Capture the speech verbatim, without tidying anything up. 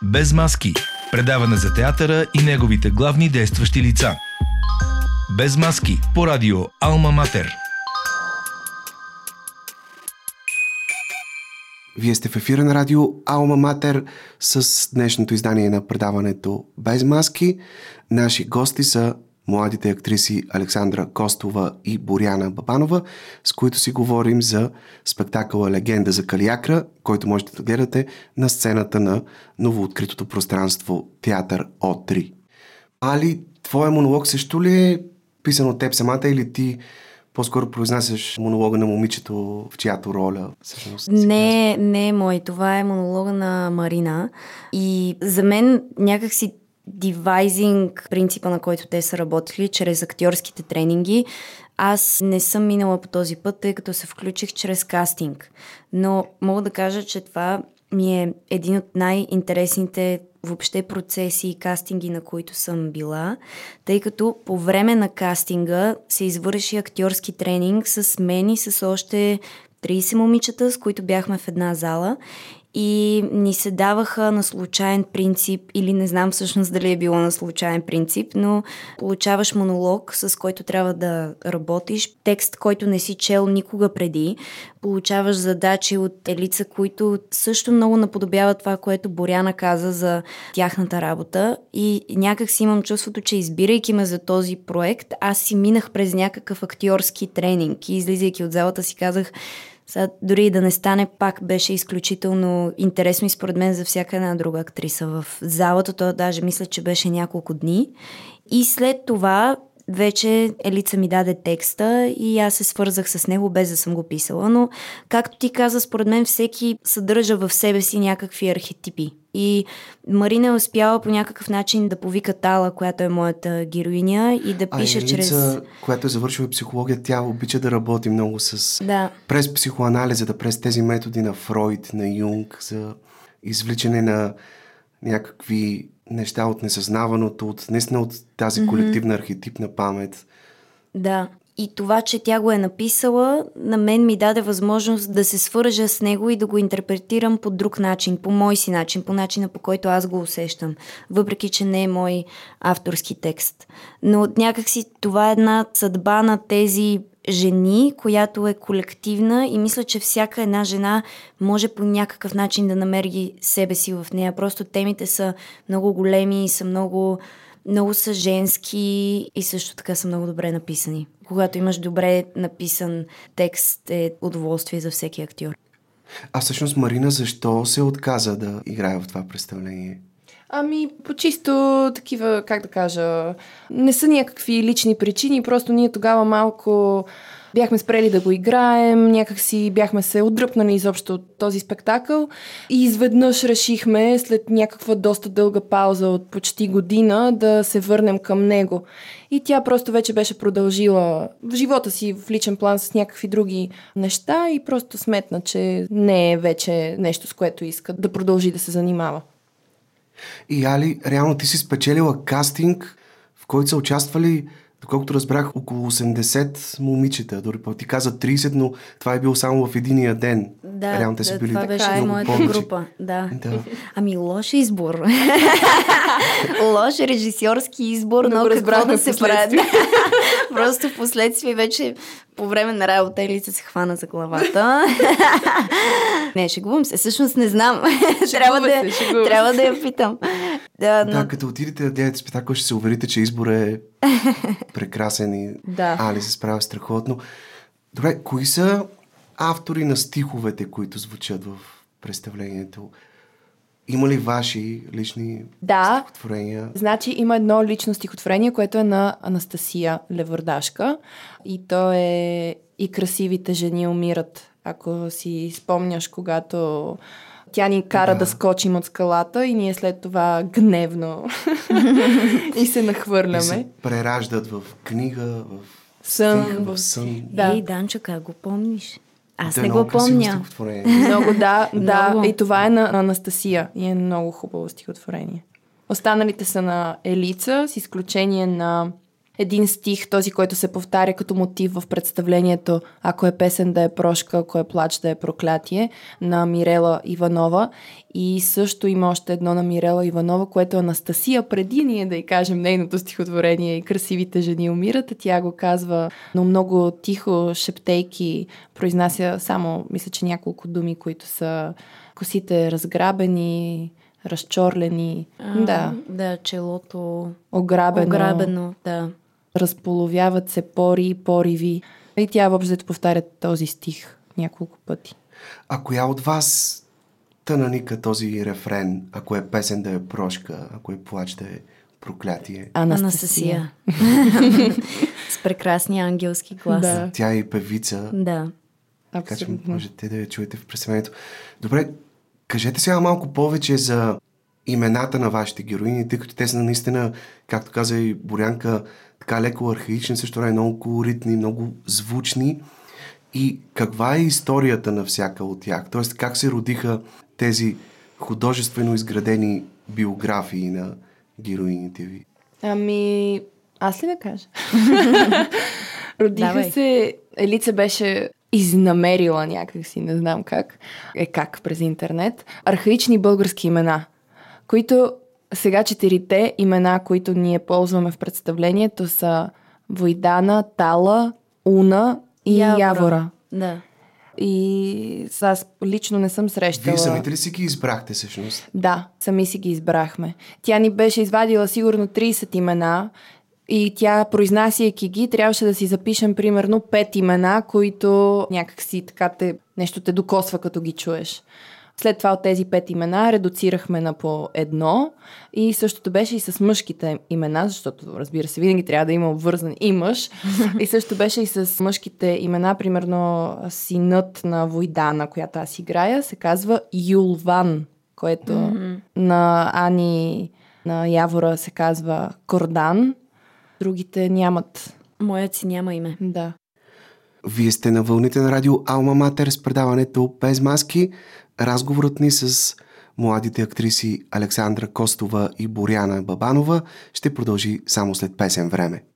Без маски. Предаване за театъра и неговите главни действащи лица. Без маски по радио Алма Матер. Вие сте в ефира на радио Алма Матер с днешното издание на предаването Без маски. Наши гости са младите актриси Александра Костова и Боряна Бабанова, с които си говорим за спектакъла Легенда за Калиакра, който можете да гледате на сцената на новооткритото пространство Театър О три. Али, твоя монолог също ли е писан от теб самата или ти по-скоро произнасяш монолога на момичето, в чиято роля всъщност? Не, не е мой. Това е монолога на Марина. И за мен някакси девайзинг, принципа, на който те са работили, чрез актьорските тренинги, аз не съм минала по този път, тъй като се включих чрез кастинг. Но мога да кажа, че това ми е един от най-интересните въобще процеси и кастинги, на които съм била, тъй като по време на кастинга се извърши актьорски тренинг с мен и с още трийсет момичета, с които бяхме в една зала и ни се даваха на случайен принцип, или не знам всъщност дали е било на случайен принцип, но получаваш монолог, с който трябва да работиш, текст, който не си чел никога преди, получаваш задачи от лица, които също много наподобяват това, което Боряна каза за тяхната работа, и някак си имам чувството, че избирайки ме за този проект, аз си минах през някакъв актьорски тренинг и излизайки от залата си казах: сега, дори и да не стане, пак беше изключително интересно и според мен за всяка една друга актриса в залата. То даже мисля, че беше няколко дни. И след това вече Елица ми даде текста и аз се свързах с него, без да съм го писала. Но, както ти каза, според мен всеки съдържа в себе си някакви архетипи. И Марина е успяла по някакъв начин да повика Тала, която е моята героиня, и да пише а Елица, чрез... която е завършила психология, тя обича да работи много с... Да. през психоанализата, през тези методи на Фройд, на Юнг, за извличане на някакви неща от несъзнаваното, от, наистина от тази mm-hmm. колективна архетипна памет. Да. И това, че тя го е написала, на мен ми даде възможност да се свържа с него и да го интерпретирам по друг начин, по мой си начин, по начина, по който аз го усещам, въпреки че не е мой авторски текст. Но някакси това е една съдба на тези жени, която е колективна, и мисля, че всяка една жена може по някакъв начин да намери себе си в нея. Просто темите са много големи и са много... много са женски и също така са много добре написани. Когато имаш добре написан текст, е удоволствие за всеки актьор. А всъщност Марина защо се отказа да играе в това представление? Ами, по чисто такива, как да кажа, не са някакви лични причини, просто ние тогава малко бяхме спрели да го играем, някакси бяхме се отдръпнали изобщо от този спектакъл и изведнъж решихме след някаква доста дълга пауза от почти година да се върнем към него. И тя просто вече беше продължила в живота си в личен план с някакви други неща и просто сметна, че не е вече нещо, с което иска да продължи да се занимава. И Али, реално ти си спечелила кастинг, в който са участвали, доколкото разбрах, около осемдесет момичета. Дори пък ти каза трийсет, но това е било само в единия ден. Да, реално те са да, били това беше моята повече. група. Да. Да. Ами лош избор. Лош режисьорски избор, но, но какво да се прави. Просто в последствие вече по време на работа Елица се хвана за главата. Не, шегувам се. Всъщност не знам. трябва, да, се, трябва да я питам. Да, но... да, като отидете да гледате спектакъл, ще се уверите, че избор е прекрасен и да. Али се справя страхотно. Добре, кои са автори на стиховете, които звучат в представлението? Има ли ваши лични да, стихотворения? Значи има едно лично стихотворение, което е на Анастасия Левардашка, и то е "И красивите жени умират". Ако си спомняш, когато тя ни кара да, да скочим от скалата и ние след това гневно и се нахвърляме. И се прераждат в книга, в сън. Стих, в сън. Да. Ей, Данчо, как го помниш? Аз да, не го помня. Много, да, да. Много. И това е на Анастасия. И е много хубаво стихотворение. Останалите са на Елица, с изключение на един стих, този, който се повтаря като мотив в представлението, ако е песен да е прошка, ако е плач да е проклятие, на Мирела Иванова. И също има още едно на Мирела Иванова, което е Анастасия, преди ние да й кажем нейното стихотворение и красивите жени умират. Тя го казва, но много тихо, шептейки, произнася само, мисля, че няколко думи, които са косите разграбени, разчорлени. А, да. Да, челото ограбено. ограбено, да. Разполовяват се пори и пориви. И тя въобще повтаря този стих няколко пъти. А коя от вас тънаника този рефрен, ако е песен да е прошка, ако е плач да е проклятие? Анастасия. С прекрасния ангелски глас. Да. Тя е и певица, Да. така че Абсолютно. можете да я чуете в представлението. Добре, кажете сега малко повече за имената на вашите героини, тъй като те са наистина, както каза и Борянка, така леко архаични, също време много колоритни, много звучни. И каква е историята на всяка от тях? Тоест, как се родиха тези художествено изградени биографии на героините ви? Ами, аз ли да кажа? Родиха Давай. се... Елица беше изнамерила някакси, не знам как. Е как през интернет. Архаични български имена, които сега четирите имена, които ние ползваме в представлението, са Войдана, Тала, Уна и Явора. Явора. Да. И аз лично не съм срещала... Вие самите ли си ги избрахте всъщност? Да, сами си ги избрахме. Тя ни беше извадила сигурно трийсет имена и тя, произнасяйки ги, трябваше да си запишем примерно пет имена, които някакси така те, нещо те докосва, като ги чуеш. След това от тези пет имена редуцирахме на по едно и същото беше и с мъжките имена, защото, разбира се, винаги трябва да има обвързан и мъж. И също беше и с мъжките имена, примерно синът на Войдана, която аз играя, се казва Юлван, което mm-hmm. на Ани, на Явора се казва Кордан. Другите нямат. Моят си няма име. Да. Вие сте на вълните на радио Алма Матер с предаването Без маски. Разговорът ни с младите актриси Александра Костова и Боряна Бабанова ще продължи само след песен време.